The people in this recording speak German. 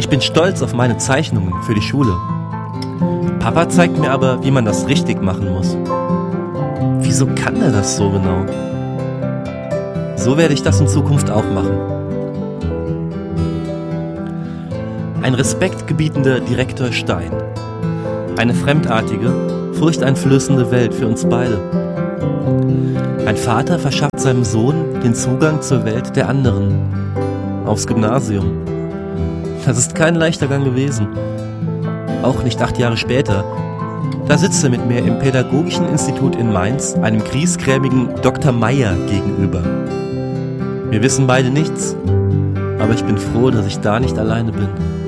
Ich bin stolz auf meine Zeichnungen für die Schule. Papa zeigt mir aber, wie man das richtig machen muss. Wieso kann er das so genau? So werde ich das in Zukunft auch machen. Ein respektgebietender Direktor Stein. Eine fremdartige, furchteinflößende Welt für uns beide. Ein Vater verschafft seinem Sohn den Zugang zur Welt der anderen. Aufs Gymnasium. Das ist kein leichter Gang gewesen. Auch nicht 8 Jahre später. Da sitzt er mit mir im Pädagogischen Institut in Mainz, einem griesgrämigen Dr. Meier gegenüber. Wir wissen beide nichts, aber ich bin froh, dass ich da nicht alleine bin.